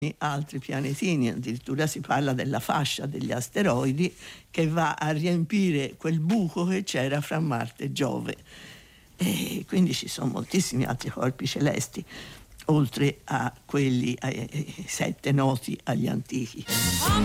altri pianetini, addirittura si parla della fascia degli asteroidi che va a riempire quel buco che c'era fra Marte e Giove, e quindi ci sono moltissimi altri corpi celesti oltre a quelli 7 noti agli antichi.